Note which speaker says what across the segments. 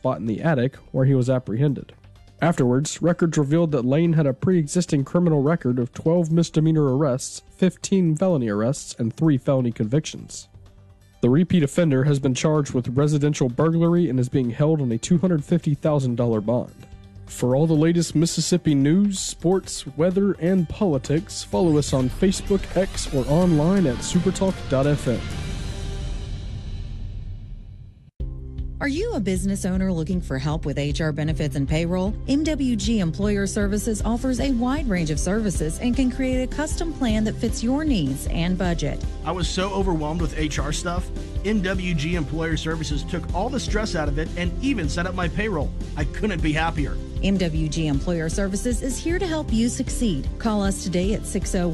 Speaker 1: spot in the attic where he was apprehended. Afterwards, records revealed that Lane had a pre-existing criminal record of 12 misdemeanor arrests, 15 felony arrests, and 3 felony convictions. The repeat offender has been charged with residential burglary and is being held on a $250,000 bond. For all the latest Mississippi news, sports, weather, and politics, follow us on Facebook, X, or online at supertalk.fm.
Speaker 2: Are you a business owner looking for help with HR benefits and payroll? MWG Employer Services offers a wide range of services and can create a custom plan that fits your needs and budget.
Speaker 3: I was so overwhelmed with HR stuff. MWG Employer Services took all the stress out of it and even set up my payroll. I couldn't be happier.
Speaker 2: MWG Employer Services is here to help you succeed. Call us today at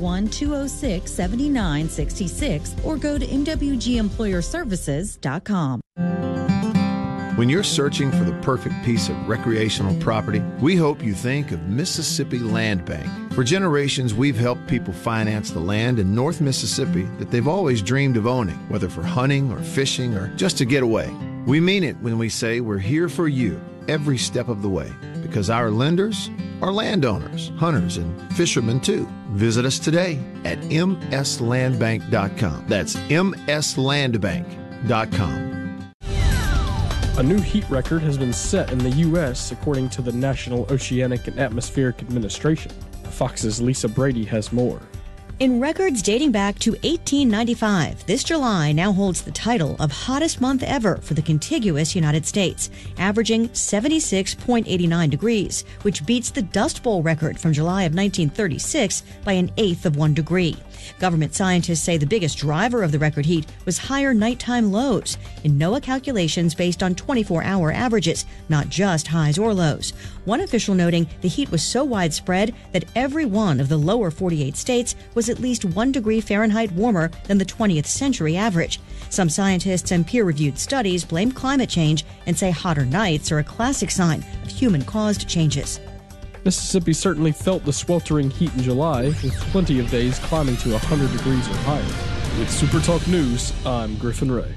Speaker 2: 601-206-7966 or go to MWGEmployerServices.com.
Speaker 4: When you're searching for the perfect piece of recreational property, we hope you think of Mississippi Land Bank. For generations, we've helped people finance the land in North Mississippi that they've always dreamed of owning, whether for hunting or fishing or just to get away. We mean it when we say we're here for you every step of the way, because our lenders are landowners, hunters, and fishermen too. Visit us today at mslandbank.com. That's mslandbank.com.
Speaker 1: A new heat record has been set in the U.S. according to the National Oceanic and Atmospheric Administration. Fox's Lisa Brady has more.
Speaker 5: In records dating back to 1895, this July now holds the title of hottest month ever for the contiguous United States, averaging 76.89 degrees, which beats the Dust Bowl record from July of 1936 by an eighth of 1 degree. Government scientists say the biggest driver of the record heat was higher nighttime lows in NOAA calculations based on 24-hour averages, not just highs or lows. One official noting the heat was so widespread that every one of the lower 48 states was at least 1 degree Fahrenheit warmer than the 20th century average. Some scientists and peer-reviewed studies blame climate change and say hotter nights are a classic sign of human-caused changes.
Speaker 1: Mississippi certainly felt the sweltering heat in July, with plenty of days climbing to 100 degrees or higher. With SuperTalk News, I'm Griffin Ray.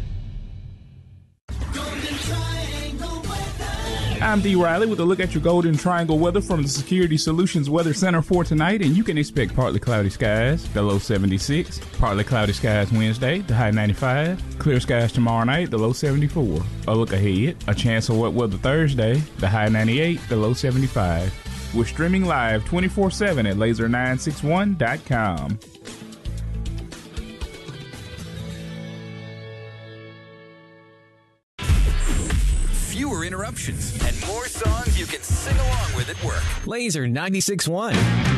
Speaker 6: I'm D. Riley with a look at your Golden Triangle weather from the Security Solutions Weather Center for tonight, and you can expect partly cloudy skies, the low 76, partly cloudy skies Wednesday, the high 95, clear skies tomorrow night, the low 74. A look ahead, a chance of wet weather Thursday, the high 98, the low 75. We're streaming live 24/7 at laser961.com.
Speaker 7: Fewer interruptions and more songs you can sing along with at work.
Speaker 8: Laser 96.1.